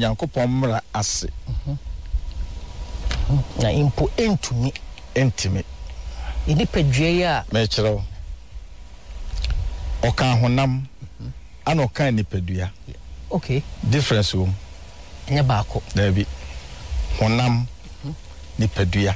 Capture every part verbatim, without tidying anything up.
Nyankopɔn mmra ase. Na impo entumi entimi. Ini pedwe ya me kyerɛw. Oka honam ana oka nipadua. Okay. Difference wo. Enya baako. Dabi. Honam nipadua.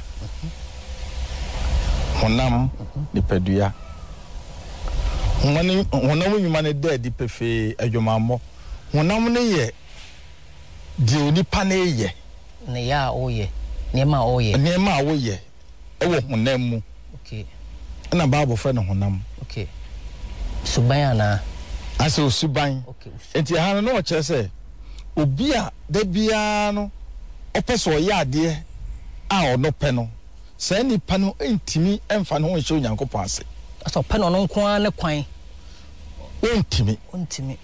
Honam nipadua. Honam honam nyuma ne da di pefe adwumammo. Honam ne ye di onipa ne ye. Ne ya oye. Nema oye. Nema oye. Ewo honam mu. Okay. Na Bible fa ne honam. Okay. Suban ana. Ase osuban. Okay. Enti ha no o kire se obi a da bia no opeso oye ade a ono pe no. Sa nipa no entimi emfa no honhye Onyankopɔn ase. Aso pe no no nko an ne kwan. Ontimi. Ontimi.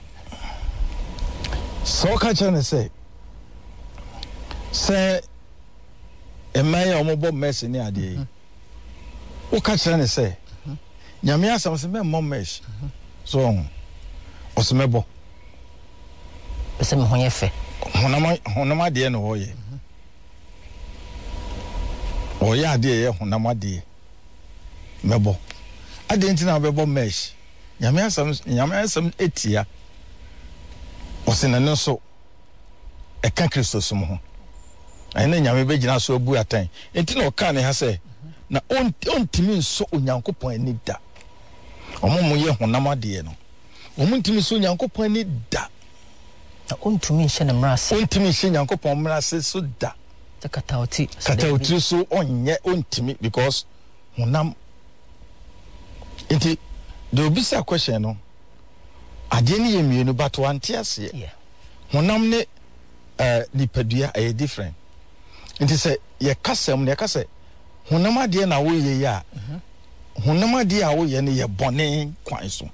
So ka kire ne se se emaya omobo mercy ni ade yi. O ka kire ne se nyame asam se me mom mesh. So osemebo. Pese me honye fe. Honama honama de no hoye. Oya ade ye honama de. Mebo. Ade ntina bebo mesh. Nyame asam nyame asam etia. Osena no so e ka Kristo sum ho. Ene nyame be gina so abu atan. Enti na o ka ne ha se na ontimi nso Onyankopɔn ani da. Omo mo ye honama de no. Omo ntimi so Onyankopɔn ani da. Na ontumi hye ne mrase. Ontimi hye Onyankopɔn mrase so da. Takatauti. Katauti so onye ontimi because honam. Enti the obisa question no. Ade ni ye mienu but wante ase. Yeah. Honam ne eh nipadua are different. Enti say ye kasem ne kase honam ade na wo ye ya. Mhm. Honam ade a wo ye ne ye bone kwan so.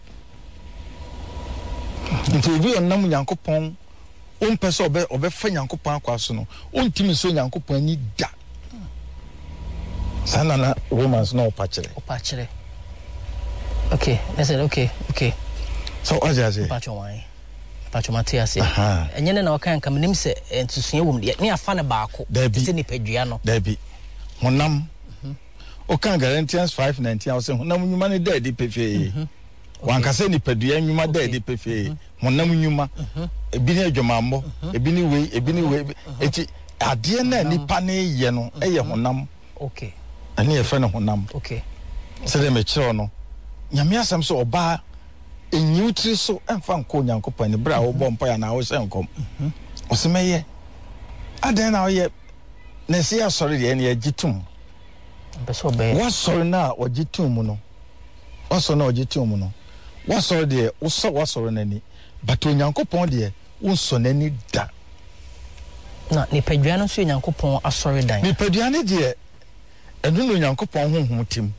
Nti obi onam Nyankopɔn on pese obe obe fa Nyankopɔn akwa so no ontimi so Nyankopɔn ni da. Sana na Romans no opachire. Opachire. Okay, I said okay, okay. So ajaje. Pacho why? Pacho Matias. Enye na okan kam nim se entusua wom de ne afa ne baako. Tete ni padua no. Dabi. Honam. Okan Galatians five nineteen I say honam nyuma ne da di pefe. Wanka se ni padua nyuma da di pefe. Honam nyuma. Ebi ne adwamammo, ebi ni wei, ebi ni wei. Eti ade na nipa ne ye no eye honam. Okay. Ani e fa ne honam. Okay. Se de me kire no. Nyame asam so oba enyutri so emfa nko Nyankopɔn ne bra wo bɔ mpa ya na wo hye nkom. Mhm. Osemeye. Adan na wo ye na se ya sori de ne ya gitum. Beso be. Wa sori na wo gitum mu no. Wa sori na wo gitum mu no. Wa sori de wo so wa sori na ni. But Onyankopɔn de wo so na ni da. Na ni padua no so Nyankopɔn asori dan. Ni padua ne de enu no Nyankopɔn honhom tim.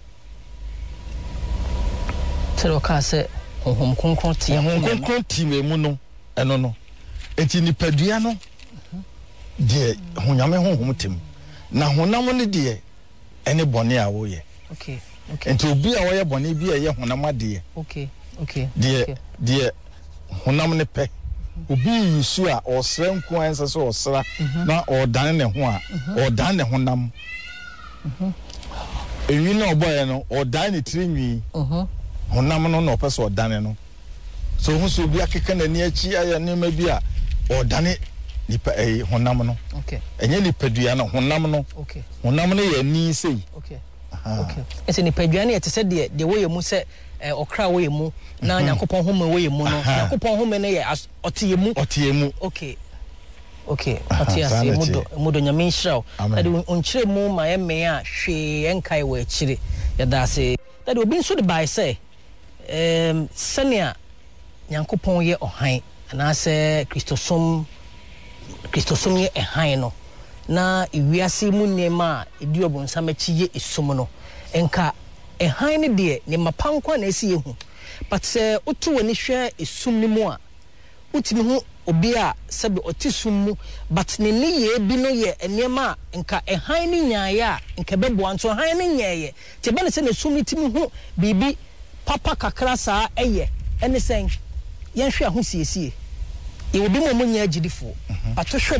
Tero ka se honhom konkron tie honhom konkron tie mu no eno no enti ni padua no de honyame honhom tim na honam no de ene bone a wo ye. Okay, okay. Enti obi a wo ye bone bi a ye honam ade. Okay, okay. De de honam ne pe obi yusu a osra nko ansa so osra na odan ne ho a odan ne honam. Mhm. Ewi na oboye no odan ne tirinwi. Mhm. Honam no no person odane no so hu so bi akeka na ni achi aya ne ma bi a odane nipa eh honam no. Okay. Enye nipadua no honam no. Okay. Honam no ye ni sei. Okay. Okay. Ese nipadua ne yete se de de wo ye mu se eh okra wo ye mu na Nyankopɔn home wo ye mu no Nyankopɔn home ne ye otie mu otie mu. Okay. Okay. Otie ase mudo mudo nyame nhyiraw ade onkyire mu ma ye me a hwe enkai wo akire ya da se ade obi nso de bai se um senia Nyankopɔn ye ohan na se Kristosom Kristosom ye ehan no na iwiase mu nema edi obonsam achi ye esum no enka ehan ne de ne mapankwa na esi yehu but se otu woni hwe esum ni mu a utimi hu obi a sebe otisum mu but ne ne ye bi no ye enema enka ehan ne nyaaya a enka bebo anto ehan ne nyaeye te be ne se ne sum ni timi hu bibi papa kakra saa eye ene sen yen hwe ahosiesie ye obi mo mo nya agidifo but